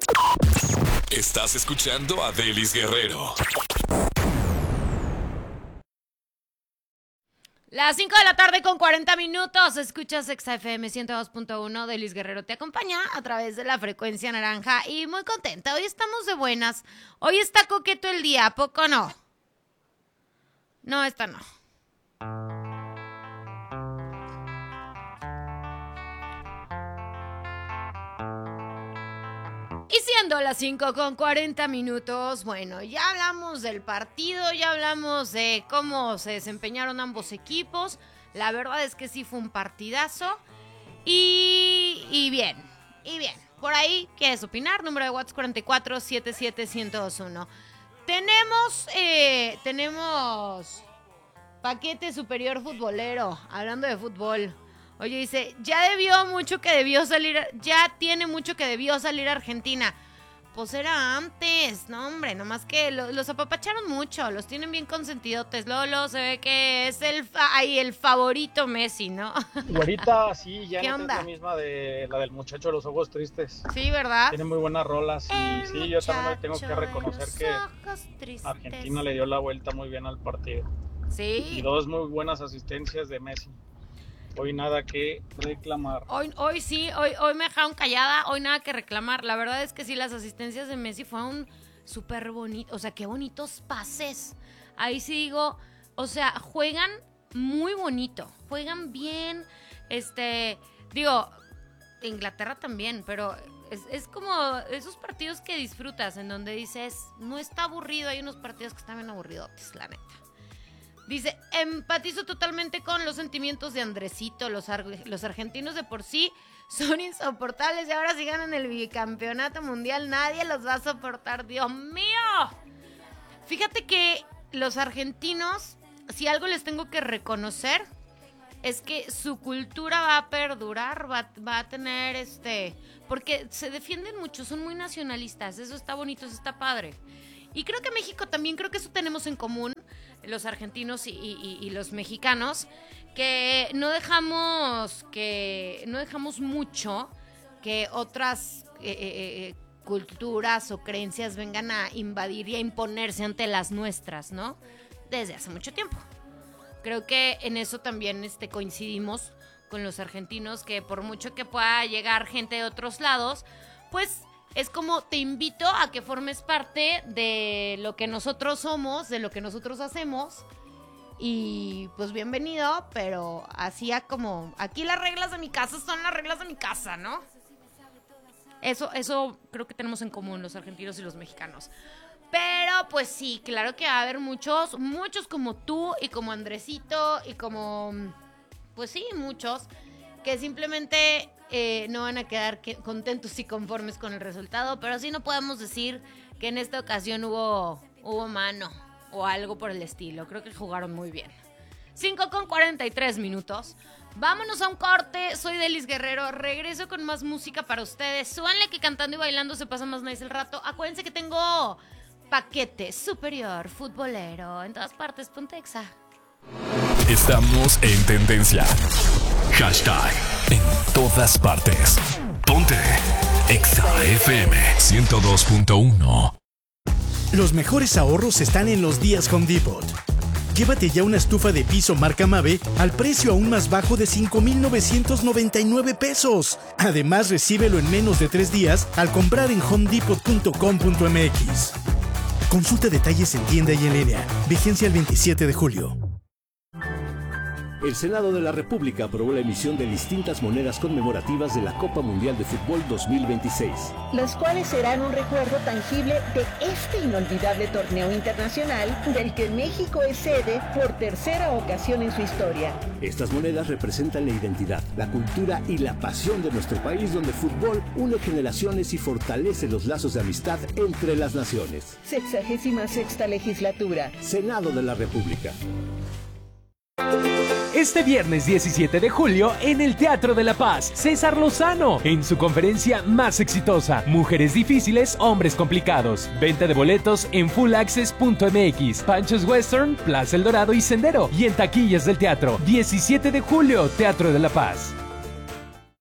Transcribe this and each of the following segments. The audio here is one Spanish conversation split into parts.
Estás escuchando a Delis Guerrero. Las 5 de la tarde con 40 minutos. Escuchas XFM 102.1. Delis Guerrero te acompaña a través de la frecuencia naranja y muy contenta. Hoy estamos de buenas. Hoy está coqueto el día, ¿a poco no? No, esta no. Y siendo las 5 con 40 minutos, bueno, ya hablamos del partido, ya hablamos de cómo se desempeñaron ambos equipos. La verdad es que sí fue un partidazo. Y bien. Por ahí, ¿quieres opinar? Número de WhatsApp 44-77-1021. Tenemos paquete superior futbolero, hablando de fútbol. Oye, dice, ya tiene mucho que debió salir Argentina. Pues era antes, no hombre, nomás que los apapacharon mucho, los tienen bien consentidotes. Lolo se ve que es el favorito Messi, ¿no? Güerita, sí, ya ¿Qué no onda? es la misma de la del muchacho de los ojos tristes. Sí, ¿verdad? Tiene muy buenas rolas y sí, yo también hoy tengo que reconocer que Argentina le dio la vuelta muy bien al partido. Sí. Y dos muy buenas asistencias de Messi. Hoy nada que reclamar. Hoy me dejaron callada, hoy nada que reclamar. La verdad es que sí, las asistencias de Messi fueron súper bonitas. O sea, qué bonitos pases. Ahí sí digo, o sea, juegan muy bonito, juegan bien. Digo, Inglaterra también, pero es como esos partidos que disfrutas, en donde dices, no está aburrido. Hay unos partidos que están bien aburridotes, la neta. Dice, empatizo totalmente con los sentimientos de Andresito. Los argentinos de por sí son insoportables y ahora si ganan el bicampeonato mundial nadie los va a soportar. ¡Dios mío! Fíjate que los argentinos, si algo les tengo que reconocer, es que su cultura va a perdurar, va a tener porque se defienden mucho, son muy nacionalistas. Eso está bonito, eso está padre. Y creo que México también, creo que eso tenemos en común, los argentinos y los mexicanos, que no dejamos mucho que otras culturas o creencias vengan a invadir y a imponerse ante las nuestras, ¿no? Desde hace mucho tiempo. Creo que en eso también coincidimos con los argentinos, que por mucho que pueda llegar gente de otros lados, pues es como te invito a que formes parte de lo que nosotros somos, de lo que nosotros hacemos. Y pues bienvenido, pero así como aquí las reglas de mi casa son las reglas de mi casa, ¿no? Eso creo que tenemos en común los argentinos y los mexicanos. Pero pues sí, claro que va a haber muchos como tú y como Andresito y como, pues sí, muchos que simplemente no van a quedar contentos y conformes con el resultado, pero sí no podemos decir que en esta ocasión hubo mano o algo por el estilo. Creo que jugaron muy bien. 5 con 43 minutos. Vámonos a un corte. Soy Delis Guerrero. Regreso con más música para ustedes. Súbanle que cantando y bailando se pasa más nice el rato. Acuérdense que tengo paquete superior futbolero en todas partes. Pontexa. Estamos en tendencia. Hashtag en todas partes. Ponte XFM 102.1. Los mejores ahorros están en los días Home Depot. Llévate ya una estufa de piso marca Mave al precio aún más bajo de $5,999. Además, recíbelo en menos de 3 días al comprar en homedepot.com.mx. Consulta detalles en tienda y en línea. Vigencia el 27 de julio. El Senado de la República aprobó la emisión de distintas monedas conmemorativas de la Copa Mundial de Fútbol 2026. Las cuales serán un recuerdo tangible de este inolvidable torneo internacional del que México es sede por tercera ocasión en su historia. Estas monedas representan la identidad, la cultura y la pasión de nuestro país, donde el fútbol une generaciones y fortalece los lazos de amistad entre las naciones. 66ª legislatura. Senado de la República. Este viernes 17 de julio en el Teatro de la Paz, César Lozano, en su conferencia más exitosa, Mujeres difíciles, hombres complicados. Venta de boletos en fullaccess.mx, Panchos Western, Plaza El Dorado y Sendero. Y en taquillas del teatro, 17 de julio, Teatro de la Paz.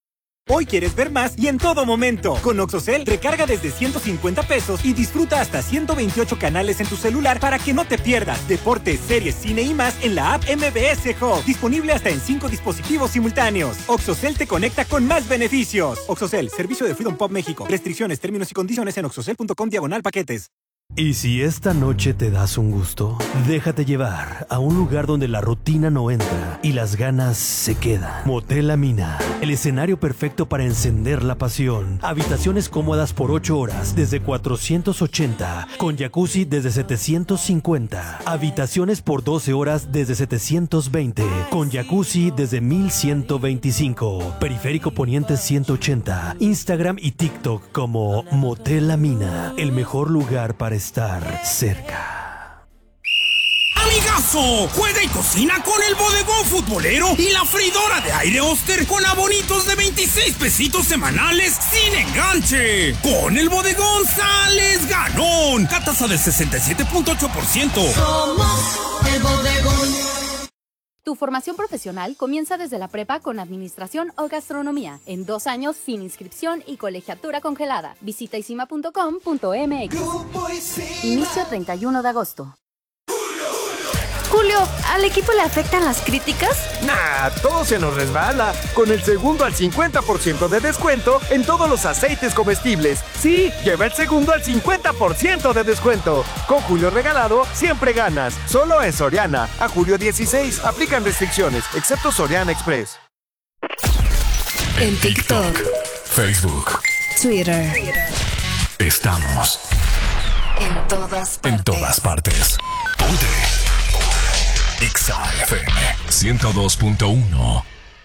Hoy quieres ver más y en todo momento. Con OxoCell, recarga desde 150 pesos y disfruta hasta 128 canales en tu celular para que no te pierdas deportes, series, cine y más en la app MBS Hub. Disponible hasta en 5 dispositivos simultáneos. OxoCell te conecta con más beneficios. OxoCell, servicio de Freedom Pop México. Restricciones, términos y condiciones en oxocell.com/paquetes. ¿Y si esta noche te das un gusto? Déjate llevar a un lugar donde la rutina no entra y las ganas se quedan. Motel La Mina, el escenario perfecto para encender la pasión. Habitaciones cómodas por 8 horas desde 480, con jacuzzi desde 750. Habitaciones por 12 horas desde 720, con jacuzzi desde 1125. Periférico Poniente 180. Instagram y TikTok como Motel La Mina, el mejor lugar para estar cerca. ¡Amigazo! Juega y cocina con el bodegón futbolero y la freidora de aire Oster con abonitos de 26 pesitos semanales sin enganche. Con el bodegón sales ganón. Tasa del 67.8%. Somos el bodegón. Tu formación profesional comienza desde la prepa con administración o gastronomía, en 2 años sin inscripción y colegiatura congelada. Visita isima.com.mx. Inicio 31 de agosto. Julio, ¿al equipo le afectan las críticas? Nah, todo se nos resbala. Con el segundo al 50% de descuento en todos los aceites comestibles. Sí, lleva el segundo al 50% de descuento. Con Julio regalado, siempre ganas. Solo en Soriana. A julio 16. Aplican restricciones, excepto Soriana Express. En TikTok, Facebook, Twitter. Estamos en todas partes. En todas partes. Ponte Exa FM 102.1.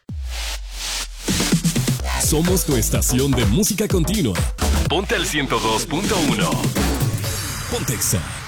Somos tu estación de música continua. Ponte al 102.1. Ponte Exa.